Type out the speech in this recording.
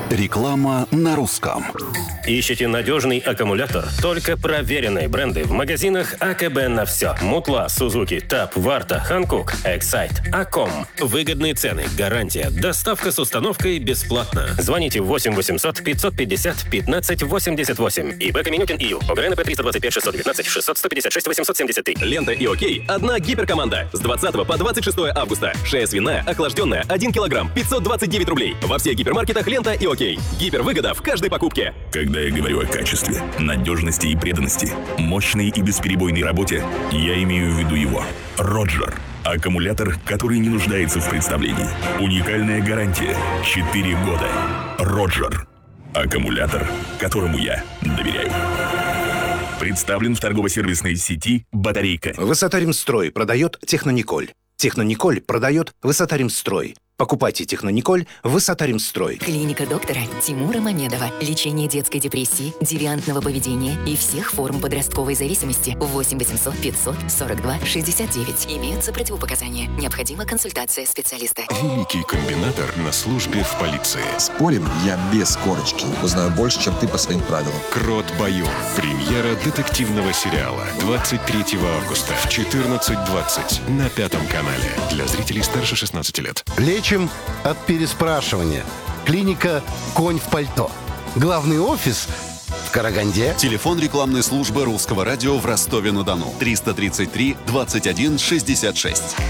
Реклама на русском. Ищите надежный аккумулятор? Только проверенные бренды в магазинах АКБ на все. Мутла, Сузуки, ТАП, Варта, Ханкук, Эксайт, Аком. Выгодные цены, гарантия, доставка с установкой бесплатно. Звоните 8 800 550 15 88. ИП Каменюкин ИЮ. ОГРНП 325 619 600 156 873. Лента и Окей. Одна гиперкоманда. С 20 по 26 августа. Шея свиная, охлажденная, 1 килограмм, 529 рублей. Во всех гипермаркетах Лента и Окей. Гипервыгода в каждой покупке. Когда я говорю о качестве, надежности и преданности, мощной и бесперебойной работе, я имею в виду его. Роджер. Аккумулятор, который не нуждается в представлении. Уникальная гарантия. 4 года. Роджер. Аккумулятор, которому я доверяю. Представлен в торгово-сервисной сети «Батарейка». Высота-Ремстрой продает Технониколь. Технониколь продает Высота-Ремстрой. Покупайте Технониколь Высота-Ремстрой. Клиника доктора Тимура Мамедова. Лечение детской депрессии, девиантного поведения и всех форм подростковой зависимости. 8 800 542 69. Имеются противопоказания. Необходима консультация специалиста. Великий комбинатор на службе в полиции. Спорим, я без корочки. Узнаю больше, чем ты по своим правилам. Крот Байон. Премьера детективного сериала. 23 августа в 14:20 на 5 канале. Для зрителей старше 16 лет. Лечим от переспрашивания. Клиника «Конь в пальто». Главный офис в Караганде. Телефон рекламной службы Русского радио в Ростове-на-Дону. 333 21 66.